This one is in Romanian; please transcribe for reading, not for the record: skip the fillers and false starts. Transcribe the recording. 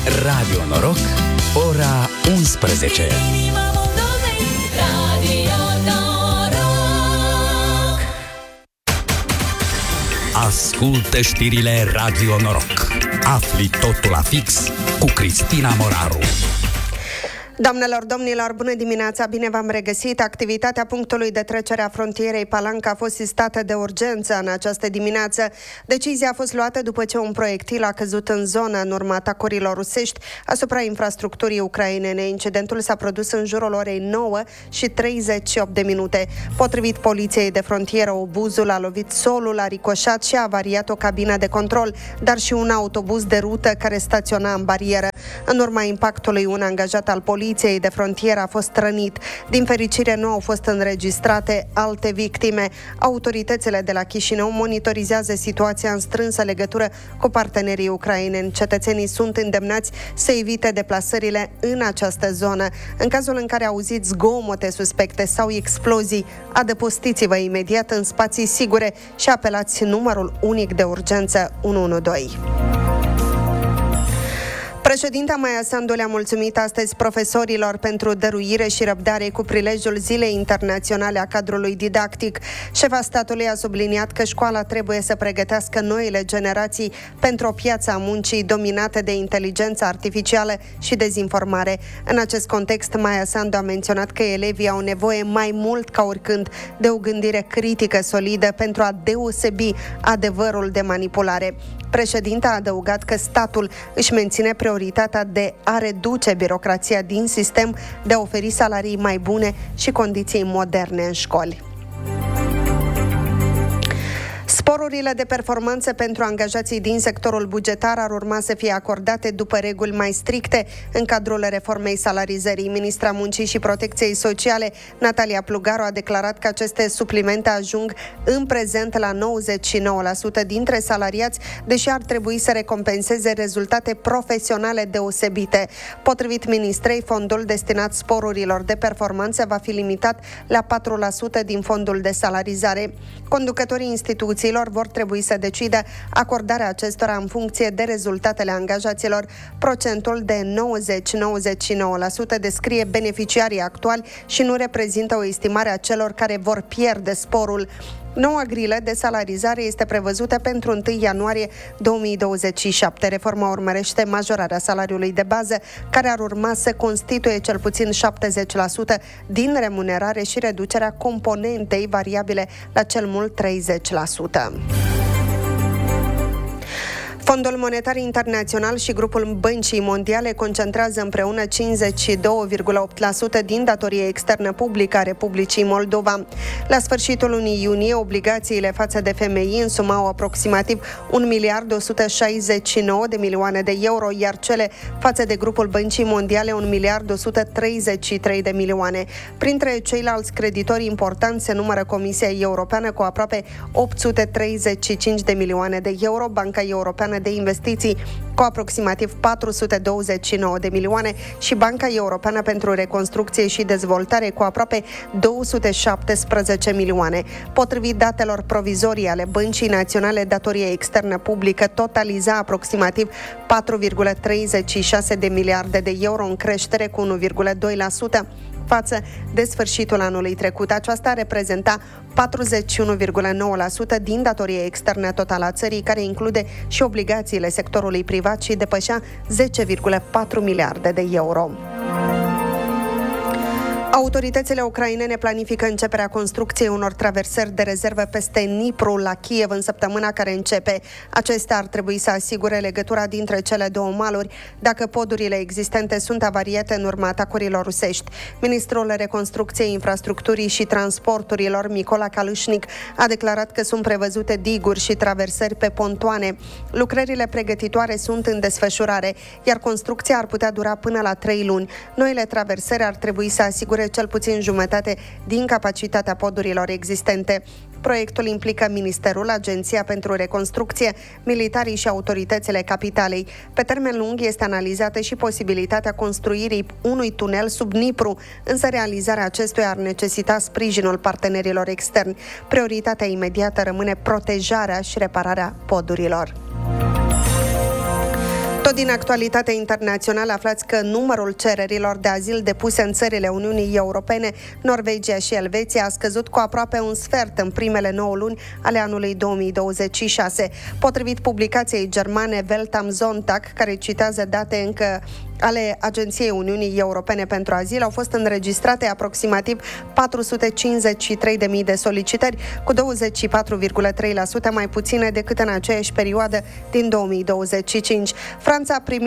Radio Noroc, ora 11. Ascultă știrile Radio Noroc. Afli totul la fix cu Cristina Moraru. Doamnelor, domnilor, bună dimineața, bine v-am regăsit. Activitatea punctului de trecere a frontierei Palanca a fost sistată de urgență în această dimineață. Decizia a fost luată după ce un proiectil a căzut în zonă în urma atacurilor rusești asupra infrastructurii ucrainene. Incidentul s-a produs în jurul orei 9:38. Potrivit poliției de frontieră, obuzul a lovit solul, a ricoșat și a avariat o cabină de control, dar și un autobuz de rută care staționa în barieră. În urma impactului, un angajat al poliției de frontieră a fost rănit. Din fericire, nu au fost înregistrate alte victime. Autoritățile de la Chișinău monitorizează situația în strânsă legătură cu partenerii ucraineni. Cetățenii sunt îndemnați să evite deplasările în această zonă. În cazul în care auziți zgomote suspecte sau explozii, adăpostiți-vă imediat în spații sigure și apelați numărul unic de urgență 112. Președinta Maia Sandu le-a mulțumit astăzi profesorilor pentru dăruire și răbdare cu prilejul Zilei Internaționale a Cadrului Didactic. Șefa statului a subliniat că școala trebuie să pregătească noile generații pentru o piață a muncii dominată de inteligență artificială și dezinformare. În acest context, Maia Sandu a menționat că elevii au nevoie mai mult ca oricând de o gândire critică solidă pentru a deosebi adevărul de manipulare. Președinta a adăugat că statul își menține prioritatea de a reduce birocrația din sistem, de a oferi salarii mai bune și condiții moderne în școli. Sporurile de performanță pentru angajații din sectorul bugetar ar urma să fie acordate după reguli mai stricte în cadrul reformei salarizării. Ministra Muncii și Protecției Sociale, Natalia Plugaru, a declarat că aceste suplimente ajung în prezent la 99% dintre salariați, deși ar trebui să recompenseze rezultate profesionale deosebite. Potrivit ministrei, fondul destinat sporurilor de performanță va fi limitat la 4% din fondul de salarizare. Conducătorii instituțiilor vor trebui să decidă acordarea acestora în funcție de rezultatele angajaților. Procentul de 90-99% descrie beneficiarii actuali și nu reprezintă o estimare a celor care vor pierde sporul. Noua grilă de salarizare este prevăzută pentru 1 ianuarie 2027. Reforma urmărește majorarea salariului de bază, care ar urma să constituie cel puțin 70% din remunerare și reducerea componentei variabile la cel mult 30%. Fondul Monetar Internațional și grupul Băncii Mondiale concentrează împreună 52,8% din datorie externă publică a Republicii Moldova. La sfârșitul lunii iunie, obligațiile față de FMI însumau aproximativ 1.169 de milioane de euro, iar cele față de grupul Băncii Mondiale 1.133 de milioane. Printre ceilalți creditori importanți se numără Comisia Europeană cu aproape 835 de milioane de euro, Banca Europeană de Investiții cu aproximativ 429 de milioane și Banca Europeană pentru Reconstrucție și Dezvoltare cu aproape 217 milioane. Potrivit datelor provizorii ale Băncii Naționale, datoria externă publică totaliza aproximativ 4,36 de miliarde de euro, în creștere cu 1,2% față de sfârșitul anului trecut. Aceasta reprezenta 41,9% din datoria externă totală a țării, care include și obligațiile sectorului privat și depășea 10,4 miliarde de euro. Autoritățile ucrainene planifică începerea construcției unor traversări de rezervă peste Dnipru la Kiev în săptămâna care începe. Acestea ar trebui să asigure legătura dintre cele două maluri dacă podurile existente sunt avariate în urma atacurilor rusești. Ministrul Reconstrucției, Infrastructurii și Transporturilor, Micola Kalâșnic, a declarat că sunt prevăzute diguri și traversări pe pontoane. Lucrările pregătitoare sunt în desfășurare, iar construcția ar putea dura până la 3 luni. Noile traversări ar trebui să asigure cel puțin jumătate din capacitatea podurilor existente. Proiectul implică Ministerul, Agenția pentru Reconstrucție, militarii și autoritățile capitalei. Pe termen lung este analizată și posibilitatea construirii unui tunel sub Dnipru, însă realizarea acestuia ar necesita sprijinul partenerilor externi. Prioritatea imediată rămâne protejarea și repararea podurilor. Tot din actualitatea internațională aflați că numărul cererilor de azil depuse în țările Uniunii Europene, Norvegia și Elveția a scăzut cu aproape un sfert în primele 9 luni ale anului 2026. Potrivit publicației germane Welt am Sonntag, care citează date încă ale Agenției Uniunii Europene pentru Azil, au fost înregistrate aproximativ 453.000 de solicitări, cu 24,3% mai puține decât în aceeași perioadă din 2025. Franța a primit